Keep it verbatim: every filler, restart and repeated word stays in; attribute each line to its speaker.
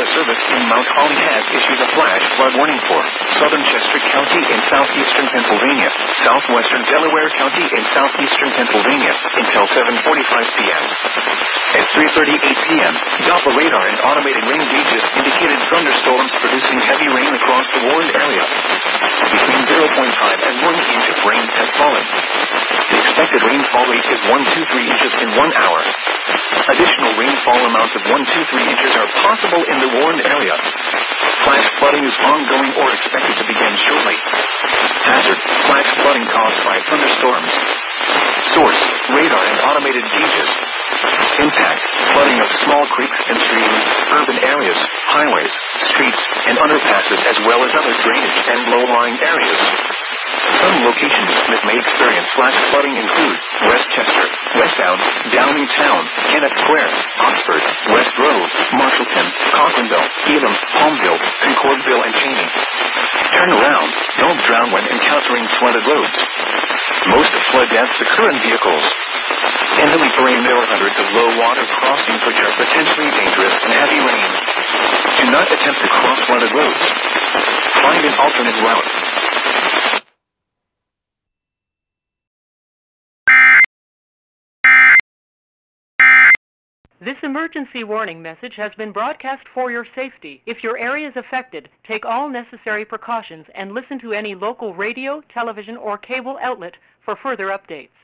Speaker 1: Weather Service in Mount Holly has issued a flash flood warning for southern Chester County in southeastern Pennsylvania, southwestern Delaware County in southeastern Pennsylvania until seven forty-five p.m. At three thirty-eight p.m., Doppler radar and automated rain gauges indicated thunderstorms producing heavy rain across the warned area. Between zero point five and one inch of rain has fallen. The expected rainfall rate is one to three inches in one hour. Additional rainfall amounts of one to three inches are possible in the warned area. Flash flooding is ongoing or expected to begin shortly. Hazard: flash flooding caused by thunderstorms. Source: radar and automated gauges. Impact: flooding of small creeks and streams, urban areas, highways, streets, and underpasses, as well as other drainage and low-lying areas. Some locations that may experience flash flooding include West Chester, West Downs, Downingtown, Kennett Square, Oxford, West Grove, Marshallton, Cochranville, Elam, Palmville, Concordville, and Cheney. Turn around. Don't drown when encountering flooded roads. Most flood deaths occur in vehicles. In the Lake-Lorraine, there are hundreds of low-water crossings which are potentially dangerous in heavy rain. Do not attempt to cross flooded roads. Find an alternate route.
Speaker 2: This emergency warning message has been broadcast for your safety. If your area is affected, take all necessary precautions and listen to any local radio, television, or cable outlet for further updates.